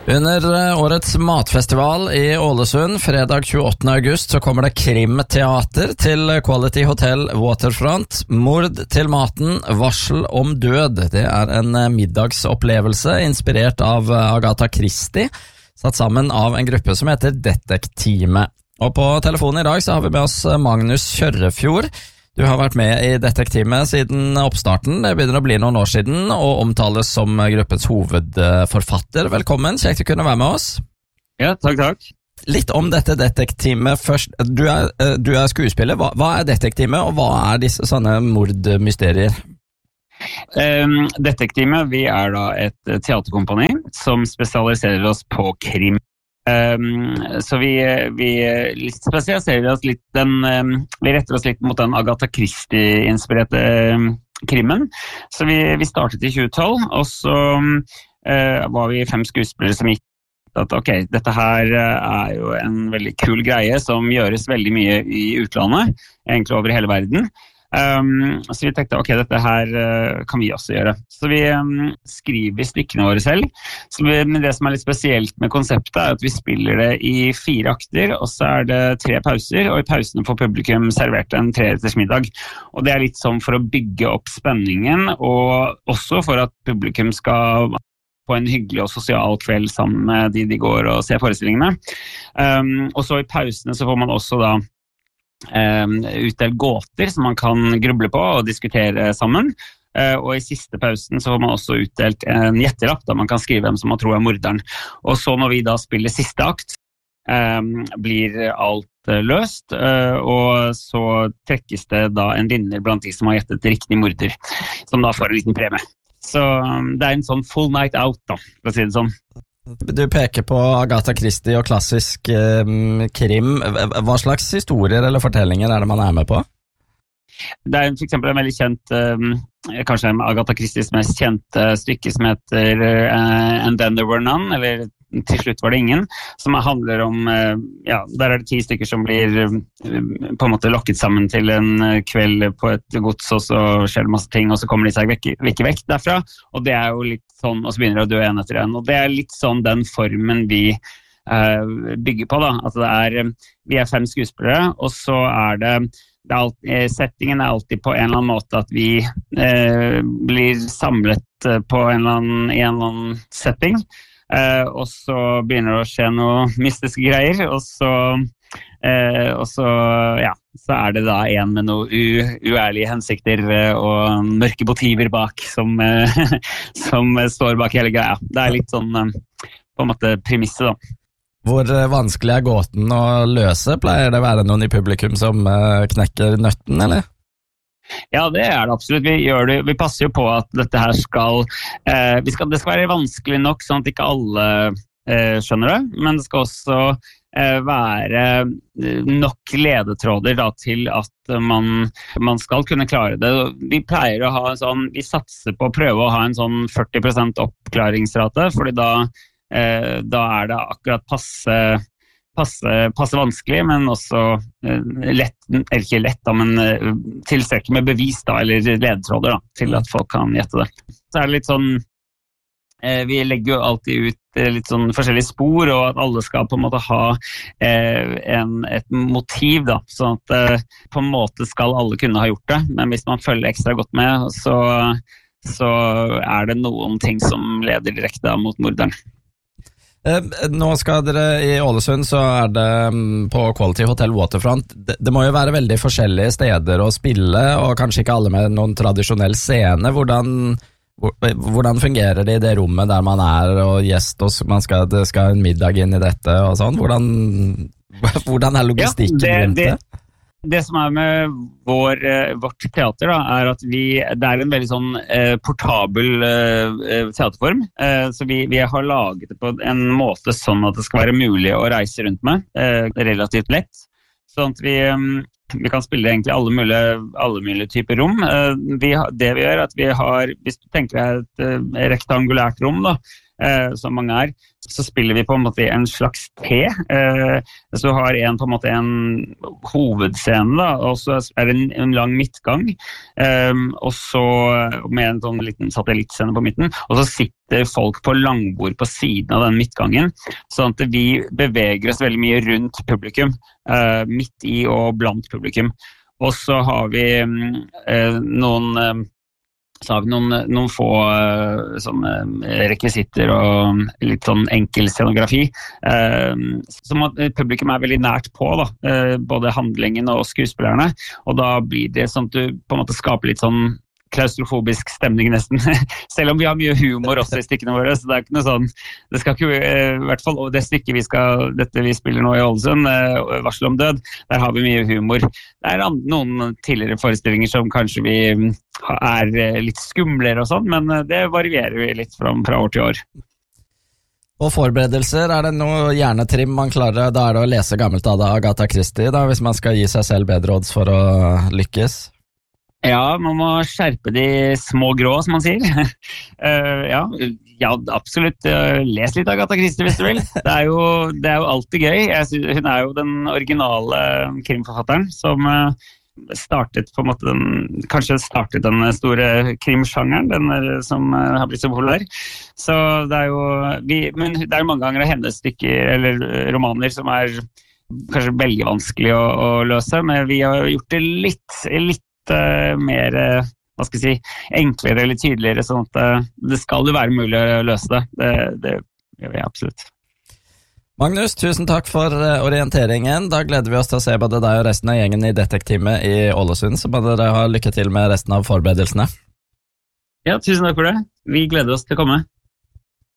Under årets matfestival i Ålesund, fredag 28. august, så kommer det krimteater til Quality Hotel Waterfront. Mord til maten, varsel om død. Det er en middagsopplevelse inspirert av Agatha Christie, satt sammen av en gruppe som heter Detekteamet. Og på telefonen i dag så har vi med oss Magnus Kjørrefjord. Du har vært med i Detekteamet siden oppstarten. Det begynner å bli noen år siden, og omtales som gruppens hovedforfatter. Velkommen, kjekt å kunne være med oss. Ja, takk. Litt om dette Detekteamet først. Du er skuespiller. Hva er Detekteamet, og hva er disse sånne mordmysterier? Detekteamet, vi er da et teaterkompani som spesialiserer oss på krim. Så vi spesialiserer oss litt vi retter oss litt mot den Agatha Christie-inspirerte krimmen. Så vi startet i 2012, og så var vi 5 skuespillere som gikk at ok, dette her er jo en veldig kul greie som gjøres veldig mye i utlandet, egentlig over hele verden. Så vi tenkte, ok, dette her kan vi også gjøre. Så vi skriver stykkene våre selv. Men det som er litt spesielt med konseptet er at vi spiller det i 4 akter, og så er det 3 pauser, og i pausene får publikum servert en 3-retters middag. Og det er litt sånn for å bygge opp spenningen, og også for at publikum skal på en hyggelig og sosial kveld sammen med de går og ser forestillingene. Og så i pausene så får man også da utdelt gåter som man kan gruble på og diskutere sammen, og i siste pausen så får man også utdelt en gjettelapp da man kan skrive hvem som man tror er morderen. Og så når vi da spiller siste akt blir alt løst, og så trekkes det da en vinner blant de som har gjettet riktig morder, som da får en liten premie. Så det er en sånn full night out da, for å si det sånn. Du peker på Agatha Christie og klassisk krim. Hva slags historier eller fortellinger er det man er med på? Det er for eksempel en veldig kjent, kanskje Agatha Christies mest kjente stykke som heter And Then There Were None, eller Til slutt var det ingen, som handler om, ja, der er det 10 stykker som blir på en måte lokket sammen til en kveld på et gods, og så skjer det masse ting, og så kommer de seg ikke vekk derfra, og det er jo litt sånn, og så begynner de å dø en etter en, og det er litt sånn den formen vi bygger på da, altså vi er 5 skuespillere, og så er det settingen er alltid på en eller annen måte at vi blir samlet på en eller annen setting, og så begynner det å skje noe mystiske greier, og så er det da en med noe uærlige hensikter og mørke motiver bak som står bak hele greia. Det er litt sånn på en måte premisset da. Hvor vanskelig er gåten å løse? Pleier det å være noen i publikum som knekker nøtten, eller? Ja, det er det absolutt. Vi passer jo på at dette her det skal være vanskelig nok, sånn at ikke alle skjønner det, men det skal også være nok ledetråder da, til at man skal kunne klare det. Vi pleier å ha en sånn, vi satser på å prøve å ha en sånn 40% oppklaringsrate, fordi da er det akkurat passe vanskelig, men også lett, eller ikke lett da, men tilstrekkelig med bevis da, eller ledetråder da, til at folk kan gjette det. Så er det litt sånn, vi legger jo alltid ut litt sånn forskjellige spor, og at alle skal på en måte ha et motiv da, sånn at på en måte skal alle kunne ha gjort det, men hvis man følger ekstra godt med, så er det noen ting som leder direkte da, mot morderen. Nå skal dere i Ålesund, så er det på Quality Hotel Waterfront. Det må jo være veldig forskjellige steder å spille, og kanskje ikke alle med noen tradisjonell scene. Hvordan fungerer det i det rommet der man er og gjest, og det skal en middag inn i dette og sånn? Hvordan er logistikken rundt det? Det som er med vårt teater da, er at det er en veldig sånn portabel teaterform, så vi har laget det på en måte sånn at det skal være mulig å reise rundt med, relativt lett. Sånn at Vi kan spille egentlig alle mulige typer rom. Det vi gjør, at vi har, hvis du tenker deg et rektangulært rom, da, som mange er, så spiller vi på en måte en slags T. Så har på en måte en hovedscene, da, og så er det en lang midtgang, og så med en sånn liten satellittscene på midten, og så sitter folk på langbord på siden av den midtgangen, sånn at vi beveger oss veldig mye rundt publikum, midt i og blant publikum. Og så har vi noen få sånne rekvisitter og litt sånn enkel scenografi, som at publikum er veldig nært på, da, både handlingen og skuespillerne, og da blir det sånn at du på en måte skaper litt sånn klaustrofobisk stemning nesten, selv om vi har mye humor også i stykkene våre, så det er ikke noe sånn, det skal ikke, i hvert fall det stykket dette vi spiller nå i Ålesund, Varsel om død, der har vi mye humor. Det er noen tidligere forestillinger som kanskje vi er litt skumlere og sånn, men det varierer vi litt fra år til år. Og forberedelser, er det noe hjernetrim man klarer, da er det å lese gammelt av Agatha Christie, da, hvis man skal gi seg selv bedre odds for å lykkes? Ja, man må skjerpe de små grå, som man sier. Ja, absolutt. Les litt Agatha Christie hvis du vil. Det er jo alltid gøy. Hun er jo den originale krimforfatteren som startet på en måte kanskje startet den store krimsjangeren, den som har blitt så populær. Så det er jo, men det er mange ganger hennes stykker eller romaner som er kanskje veldig vanskelig å løse, men vi har gjort det litt mer, hva skal jeg si, enklere eller tydeligere, sånn at det skal jo være mulig å løse det. Det gjør vi absolutt. Magnus, tusen takk for orienteringen. Da gleder vi oss til å se både deg og resten av gjengen i Detektimet i Ålesund, så må dere ha lykke til med resten av forberedelsene. Ja, tusen takk for det. Vi gleder oss til å komme.